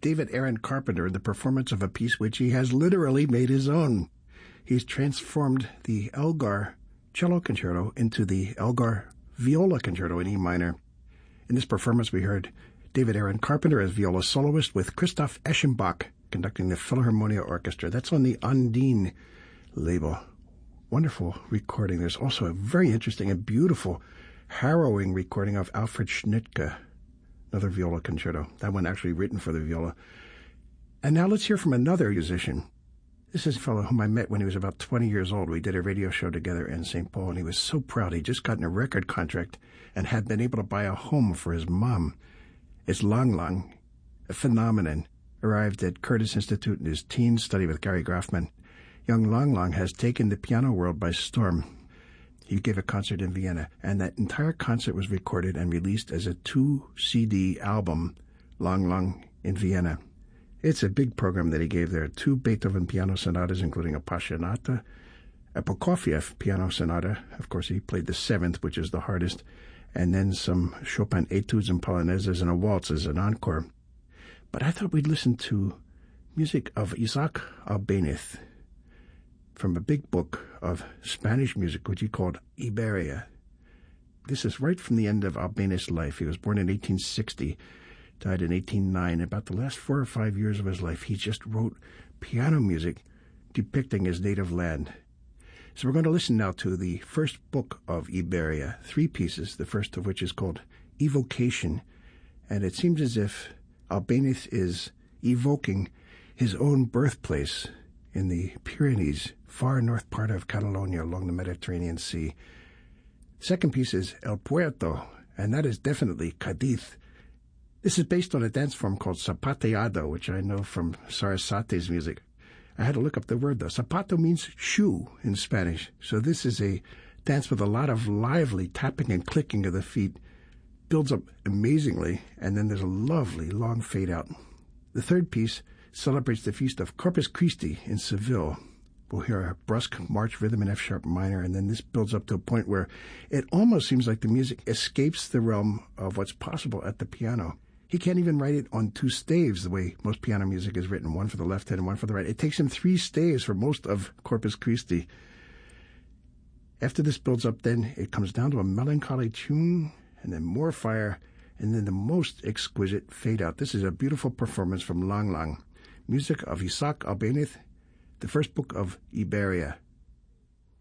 David Aaron Carpenter in the performance of a piece which he has literally made his own. He's transformed the Elgar cello concerto into the Elgar viola concerto in E minor. In this performance, we heard David Aaron Carpenter as viola soloist with Christoph Eschenbach conducting the Philharmonia Orchestra. That's on the Undine label. Wonderful recording. There's also a very interesting and beautiful, harrowing recording of Alfred Schnittke, another viola concerto. That one actually written for the viola. And now let's hear from another musician. This is a fellow whom I met when he was about 20 years old. We did a radio show together in St. Paul, and he was so proud. He'd just gotten a record contract and had been able to buy a home for his mom. It's Lang Lang, a phenomenon, arrived at Curtis Institute in his teens, studied with Gary Grafman. Young Lang Lang has taken the piano world by storm. He gave a concert in Vienna, and that entire concert was recorded and released as a 2-CD album, Lang Lang in Vienna. It's a big program that he gave there. 2 Beethoven piano sonatas, including a Passionata, a Prokofiev piano sonata. Of course, he played the 7th, which is the hardest, and then some Chopin etudes and polonaises and a waltz as an encore. But I thought we'd listen to music of Isaac Albéniz from a big book of Spanish music, which he called Iberia. This is right from the end of Albéniz's life. He was born in 1860. Died in 1809. About the last 4 or 5 years of his life, he just wrote piano music depicting his native land. So we're going to listen now to the first book of Iberia, 3 pieces, the first of which is called Evocation. And it seems as if Albéniz is evoking his own birthplace in the Pyrenees, far north part of Catalonia along the Mediterranean Sea. Second piece is El Puerto, and that is definitely Cadiz. This is based on a dance form called zapateado, which I know from Sarasate's music. I had to look up the word, though. Zapato means shoe in Spanish. So this is a dance with a lot of lively tapping and clicking of the feet. Builds up amazingly, and then there's a lovely long fade out. The third piece celebrates the feast of Corpus Christi in Seville. We'll hear a brusque march rhythm in F-sharp minor, and then this builds up to a point where it almost seems like the music escapes the realm of what's possible at the piano. He can't even write it on 2 staves the way most piano music is written, one for the left hand and one for the right. It takes him 3 staves for most of Corpus Christi. After this builds up, then it comes down to a melancholy tune, and then more fire, and then the most exquisite fade out. This is a beautiful performance from Lang Lang. Music of Isaac Albéniz, the first book of Iberia.